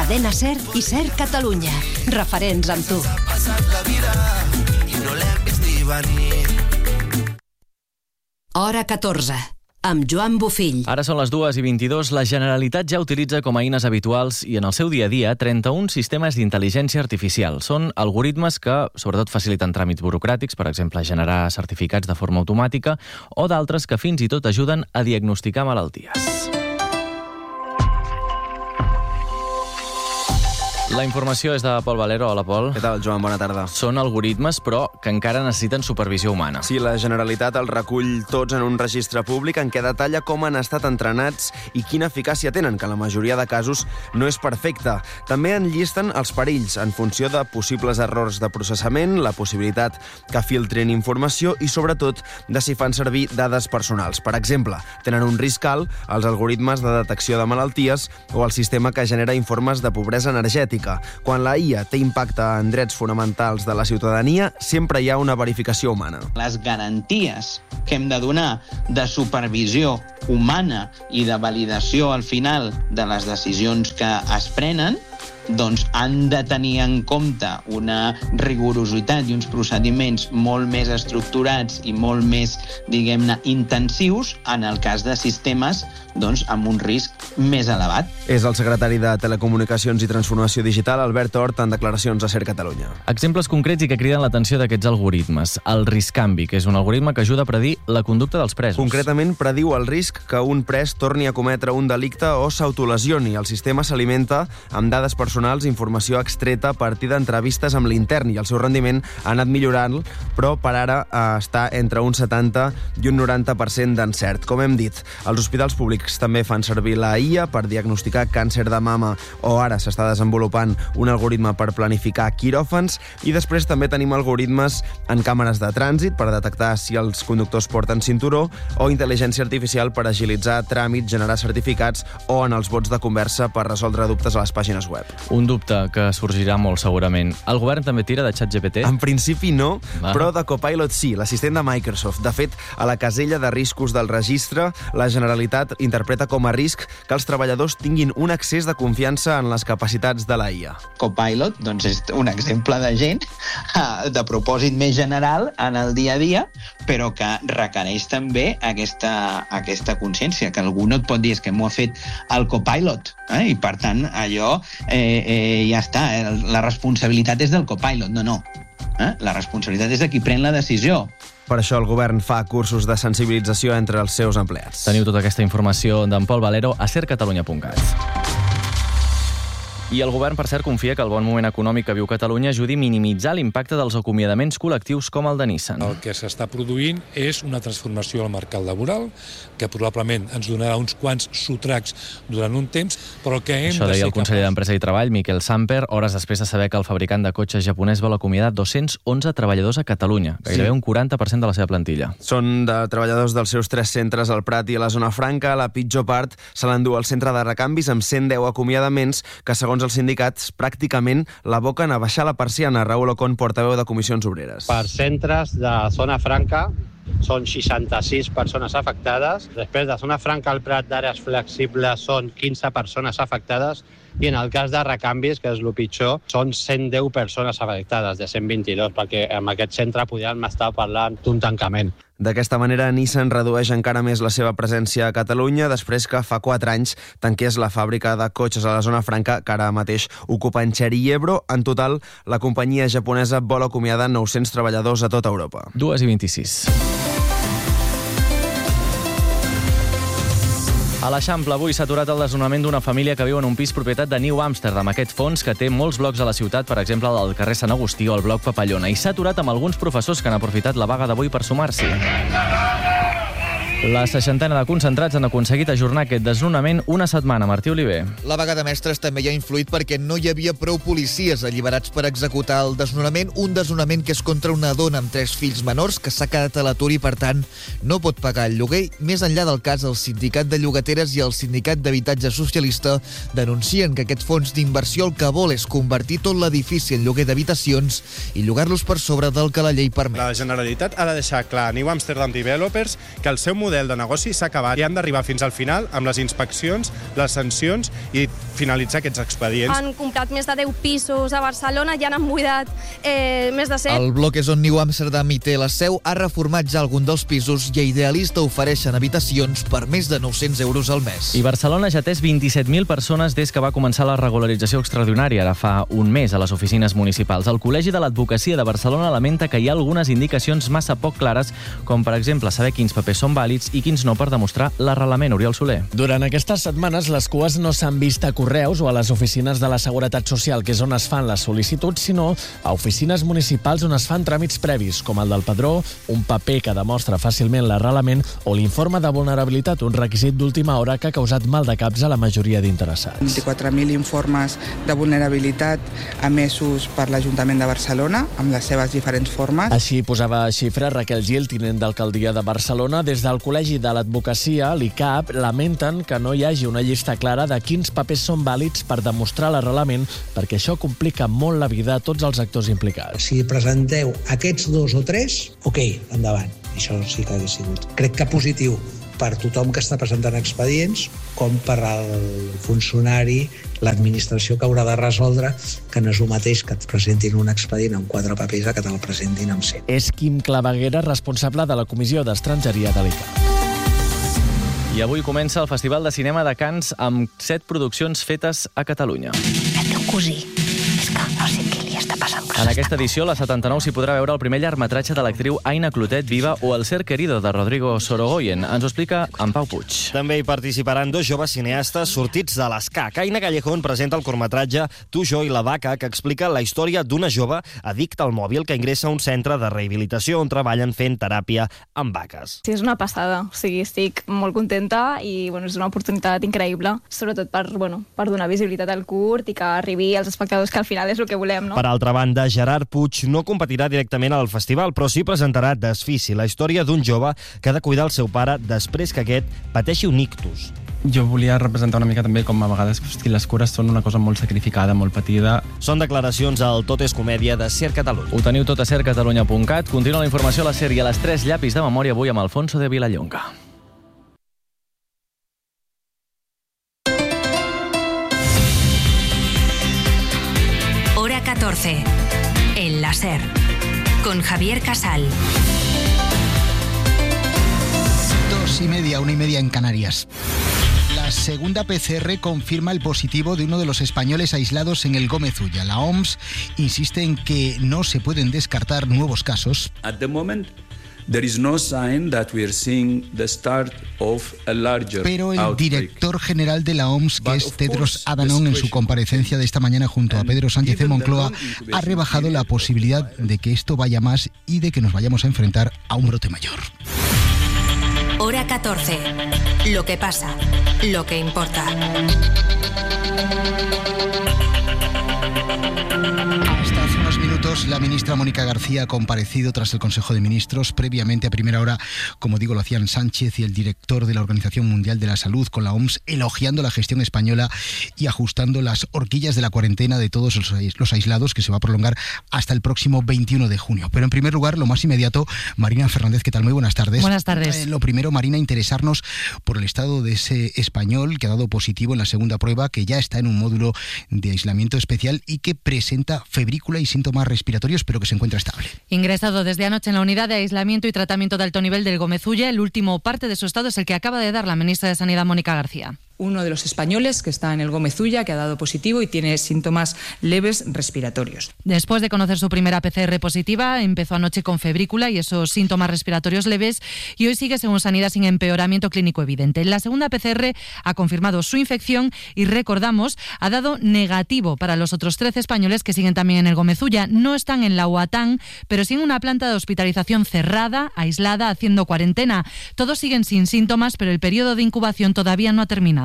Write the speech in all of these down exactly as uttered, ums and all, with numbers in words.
Cadena SER i SER Catalunya. Referents amb tu. Hora catorze. Amb Joan Bofill. Ara són les dues i vint-i-dos. La Generalitat ja utilitza com a eines habituals i en el seu dia a dia trenta-un sistemes d'intel·ligència artificial. Són algoritmes que sobretot faciliten tràmits burocràtics, per exemple, generar certificats de forma automàtica, o d'altres que fins i tot ajuden a diagnosticar malalties. La informació és de Pol Valero. Hola, Pol. Què tal, Joan? Bona tarda. Són algoritmes, però que encara necessiten supervisió humana. Sí, la Generalitat els recull tots en un registre públic en què detalla com han estat entrenats i quina eficàcia tenen, que en la majoria de casos no és perfecta. També enllisten els perills en funció de possibles errors de processament, la possibilitat que filtrin informació i, sobretot, de si fan servir dades personals. Per exemple, tenen un risc alt els algoritmes de detecció de malalties o el sistema que genera informes de pobresa energètica. Quan la I A té impacte en drets fonamentals de la ciutadania, sempre hi ha una verificació humana. Les garanties que hem de donar de supervisió humana i de validació al final de les decisions que es prenen, doncs han de tenir en compte una rigorositat i uns procediments molt més estructurats i molt més, diguem-ne, intensius en el cas de sistemes doncs, amb un risc més elevat. És el secretari de Telecomunicacions i Transformació Digital, Albert Hort, en declaracions a SER Catalunya. Exemples concrets i que criden l'atenció d'aquests algoritmes. El risc-canvi, que és un algoritme que ajuda a predir la conducta dels presos. Concretament, prediu el risc que un pres torni a cometre un delicte o s'autolesioni. El sistema s'alimenta amb dades personals, informació extreta a partir d'entrevistes amb l'intern, i el seu rendiment ha anat millorant, però per ara eh, està entre un setanta i un noranta per cent d'encert. Com hem dit, els hospitals públics també fan servir la I A per diagnosticar càncer de mama, o ara s'està desenvolupant un algoritme per planificar quiròfans, i després també tenim algoritmes en càmeres de trànsit per detectar si els conductors porten cinturó, o intel·ligència artificial per agilitzar tràmits, generar certificats, o en els bots de conversa per resoldre dubtes a les pàgines web. Un dubte que sorgirà molt segurament. El govern també tira de ChatGPT? En principi no, Va. però de Copilot sí, l'assistent de Microsoft. De fet, a la casella de riscos del registre, la Generalitat interpreta com a risc que els treballadors tinguin un accés de confiança en les capacitats de la I A. Copilot doncs, és un exemple de gent de propòsit més general en el dia a dia, però que requereix també aquesta, aquesta consciència, que algú no et pot dir és que m'ho ha fet el Copilot, eh? I per tant allò eh, eh, ja està, eh? La responsabilitat és del Copilot, no, no. Eh? La responsabilitat és de qui pren la decisió. Per això el govern fa cursos de sensibilització entre els seus empleats. Teniu tota aquesta informació d'en Pol Valero a ser catalunya punt cat. I el govern, per cert, confia que el bon moment econòmic que viu Catalunya ajudi a minimitzar l'impacte dels acomiadaments col·lectius com el de Nissan. El que s'està produint és una transformació al mercat laboral, que probablement ens donarà uns quants sotracs durant un temps, però que hem Això de deia ser el conseller capaços. d'Empresa i Treball, Miquel Samper, hores després de saber que el fabricant de cotxes japonès vol acomiadar dos-cents onze treballadors a Catalunya, gairebé sí. un quaranta per cent de la seva plantilla. Són de treballadors dels seus tres centres al Prat i a la Zona Franca. La pitjor part se l'endú al centre de recanvis amb cent deu acomiadaments que, segons els sindicats, pràcticament l'aboquen a baixar la persiana. Raül Ocon, portaveu de Comissions Obreres. Per centres de Zona Franca són seixanta-sis persones afectades. Després de Zona Franca al Prat d'àrees flexibles són quinze persones afectades i en el cas de recanvis, que és el pitjor, són cent deu persones afectades de cent vint-i-dos, perquè en aquest centre podríem estar parlant d'un tancament. D'aquesta manera, Nissan redueix encara més la seva presència a Catalunya després que fa quatre anys tanqués la fàbrica de cotxes a la Zona Franca, que ara mateix ocupa en Xeri i Ebro. En total, la companyia japonesa vol acomiadar nou-cents treballadors a tota Europa. dues i vint-i-sis. A l'Eixample avui s'ha aturat el desnonament d'una família que viu en un pis propietat de New Amsterdam, aquest fons que té molts blocs a la ciutat, per exemple el del carrer Sant Agustí o el bloc Papallona, i s'ha aturat amb alguns professors que han aprofitat la vaga d'avui per sumar-s'hi. La seixantena de concentrats han aconseguit ajornar aquest desnonament una setmana. Martí Oliver. La vaga de mestres també hi ha influït perquè no hi havia prou policies alliberats per executar el desnonament, un desnonament que és contra una dona amb tres fills menors que s'ha quedat a l'atur i, per tant, no pot pagar el lloguer. Més enllà del cas, el Sindicat de Llogateres i el Sindicat d'Habitatge Socialista denuncien que aquest fons d'inversió el que vol és convertir tot l'edifici en lloguer d'habitacions i llogar-los per sobre del que la llei permet. La Generalitat ha de deixar clar a New Amsterdam Developers que el seu model model de negoci s'ha acabat i han d'arribar fins al final amb les inspeccions, les sancions i finalitzar aquests expedients. Han comprat més de deu pisos a Barcelona, ja n'han buidat eh, més de cent. El bloc és on New Amsterdam hi té la seu, ha reformat ja algun dels pisos i a Idealista ofereixen habitacions per més de nou-cents euros al mes. I Barcelona ja ha atès vint-i-set mil persones des que va començar la regularització extraordinària, ara fa un mes, a les oficines municipals. El Col·legi de l'Advocacia de Barcelona lamenta que hi ha algunes indicacions massa poc clares, com per exemple saber quins papers són vàlids i quins no per demostrar l'arrelament. Oriol Soler. Durant aquestes setmanes les cues no s'han vist a correus o a les oficines de la Seguretat Social, que és on es fan les sol·licituds, sinó a oficines municipals on es fan tràmits previs, com el del padró, un paper que demostra fàcilment l'arrelament o l'informe de vulnerabilitat, un requisit d'última hora que ha causat mal de caps a la majoria d'interessats. vint-i-quatre mil informes de vulnerabilitat emesos per l'Ajuntament de Barcelona, amb les seves diferents formes. Així posava xifra Raquel Gil, tinent d'alcaldia de Barcelona. Des del Col·legi de l'Advocacia, l'I C A P, lamenten que no hi hagi una llista clara de quins papers són vàlids per demostrar l'arrelament, perquè això complica molt la vida a tots els actors implicats. Si presenteu aquests dos o tres, ok, endavant. Això sí que hauria sigut. Crec que positiu per tothom que està presentant expedients, com per al funcionari, l'administració que haurà de resoldre, que no és el mateix que et presentin un expedient amb quatre papers a que te'l presentin amb cent. És Quim Claveguera, responsable de la Comissió d'Estrangeria de l'I C A P. I avui comença el Festival de Cinema de Canes amb set produccions fetes a Catalunya. El teu cosí, és que no sé què li està passant. En aquesta edició, la setanta-nou, s'hi podrà veure el primer llargmetratge de l'actriu Aina Clotet Viva o El ser querido, de Rodrigo Sorogoyen. Ens ho explica en Pau Puig. També hi participaran dos joves cineastes sortits de l'ESCAC. Aina Callejón presenta el curtmetratge Tu, jo i la vaca, que explica la història d'una jove addicta al mòbil que ingressa a un centre de rehabilitació on treballen fent teràpia amb vaques. Sí, és una passada. O sigui, estic molt contenta i bueno, és una oportunitat increïble, sobretot per, bueno, per donar visibilitat al curt i que arribi als espectadors, que al final és el que volem, no? Per altra banda, Gerard Puig no competirà directament al festival, però sí presentarà Desfici, la història d'un jove que ha de cuidar el seu pare després que aquest pateixi un ictus. Jo volia representar una mica també com a vegades hosti, les cures són una cosa molt sacrificada, molt patida. Són declaracions al Tot és Comèdia de Ser Catalunya. Ho teniu tot a ser catalunya punt cat. Continua la informació a la Ser i a les tres llapis de memòria avui amb Alfonso de Vilallonga. Hora catorce. En la Ser. Con Javier Casal. Dos y media, una y media en Canarias. La segunda P C R confirma el positivo de uno de los españoles aislados en el Gómez Ulla. La O M S insiste en que no se pueden descartar nuevos casos. At the moment, there is no sign that we are seeing the start of a larger Pero el outbreak. director general de la O M S, que es Tedros Adhanom, en su comparecencia de esta mañana junto a Pedro Sánchez de Moncloa, ha rebajado la posibilidad de que esto vaya más y de que nos vayamos a enfrentar a un brote mayor. Hora catorce. Lo que pasa, lo que importa. Hasta hace unos minutos la ministra Mónica García ha comparecido tras el Consejo de Ministros. Previamente, a primera hora, como digo, lo hacían Sánchez y el director de la Organización Mundial de la Salud con la O M S, elogiando la gestión española y ajustando las horquillas de la cuarentena de todos los aislados, que se va a prolongar hasta el próximo veintiuno de junio. Pero en primer lugar, lo más inmediato, Marina Fernández, ¿qué tal? Muy buenas tardes. Buenas tardes. Eh, lo primero, Marina, interesarnos por el estado de ese español que ha dado positivo en la segunda prueba, que ya está en un módulo de aislamiento especial y que presenta febrícula y síntomas respiratorios, pero que se encuentra estable. Ingresado desde anoche en la unidad de aislamiento y tratamiento de alto nivel del Gómez Ulla, el último parte de su estado es el que acaba de dar la ministra de Sanidad, Mónica García. Uno de los españoles que está en el Gómez Ulla, que ha dado positivo y tiene síntomas leves respiratorios. Después de conocer su primera P C R positiva, empezó anoche con febrícula y esos síntomas respiratorios leves y hoy sigue, según Sanidad, sin empeoramiento clínico evidente. La segunda P C R ha confirmado su infección y, recordamos, ha dado negativo para los otros trece españoles que siguen también en el Gómez Ulla. No están en la U A T A N, pero sí en una planta de hospitalización cerrada, aislada, haciendo cuarentena. Todos siguen sin síntomas, pero el periodo de incubación todavía no ha terminado.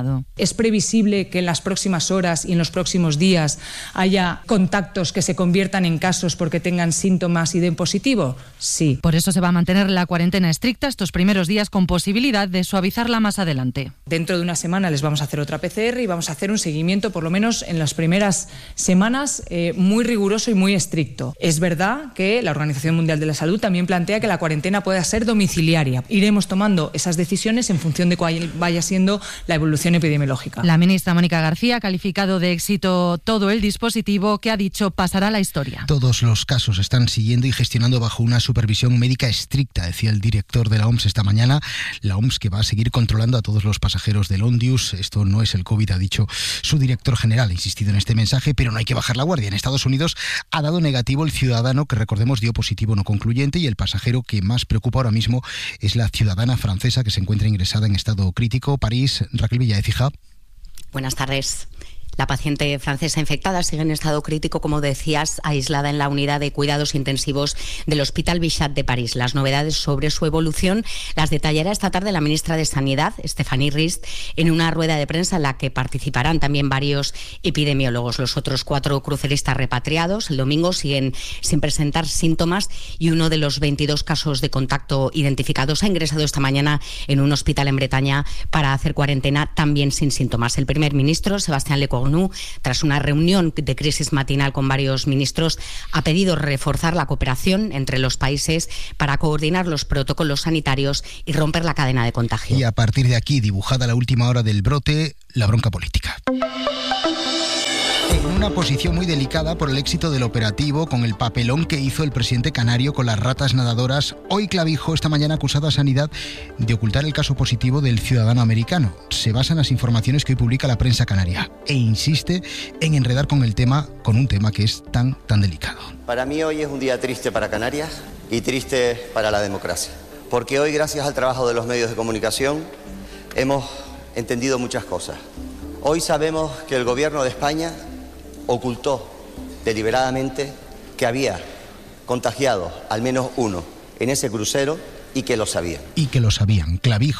aislado. ¿Es previsible que en las próximas horas y en los próximos días haya contactos que se conviertan en casos porque tengan síntomas y den positivo? Sí. Por eso se va a mantener la cuarentena estricta estos primeros días con posibilidad de suavizarla más adelante. Dentro de una semana les vamos a hacer otra P C R y vamos a hacer un seguimiento, por lo menos en las primeras semanas, eh, muy riguroso y muy estricto. Es verdad que la Organización Mundial de la Salud también plantea que la cuarentena pueda ser domiciliaria. Iremos tomando esas decisiones en función de cuál vaya siendo la evolución epidemiológica. La ministra Mónica García ha calificado de éxito todo el dispositivo que ha dicho pasará a la historia. Todos los casos se están siguiendo y gestionando bajo una supervisión médica estricta, decía el director de la O M S esta mañana. La O M S que va a seguir controlando a todos los pasajeros del Ondius. Esto no es el COVID, ha dicho su director general. Ha insistido en este mensaje, pero no hay que bajar la guardia. En Estados Unidos ha dado negativo el ciudadano que, recordemos, dio positivo no concluyente, y el pasajero que más preocupa ahora mismo es la ciudadana francesa que se encuentra ingresada en estado crítico. París, Raquel Villaécija. Buenas tardes. La paciente francesa infectada sigue en estado crítico, como decías, aislada en la unidad de cuidados intensivos del Hospital Bichat de París. Las novedades sobre su evolución las detallará esta tarde la ministra de Sanidad, Stéphanie Rist, en una rueda de prensa en la que participarán también varios epidemiólogos. Los otros cuatro cruceristas repatriados el domingo siguen sin presentar síntomas y uno de los veintidós casos de contacto identificados ha ingresado esta mañana en un hospital en Bretaña para hacer cuarentena, también sin síntomas. El primer ministro, Sebastián Lecornu, tras una reunión de crisis matinal con varios ministros, ha pedido reforzar la cooperación entre los países para coordinar los protocolos sanitarios y romper la cadena de contagio. Y a partir de aquí, dibujada la última hora del brote, la bronca política. En una posición muy delicada por el éxito del operativo, con el papelón que hizo el presidente canario con las ratas nadadoras, hoy Clavijo, esta mañana, acusado a Sanidad de ocultar el caso positivo del ciudadano americano. Se basa en las informaciones que hoy publica la prensa canaria e insiste en enredar con el tema, con un tema que es tan, tan delicado. Para mí hoy es un día triste para Canarias y triste para la democracia, porque hoy, gracias al trabajo de los medios de comunicación, hemos entendido muchas cosas. Hoy sabemos que el gobierno de España ocultó deliberadamente que había contagiado al menos uno en ese crucero y que lo sabían. Y que lo sabían. Clavijo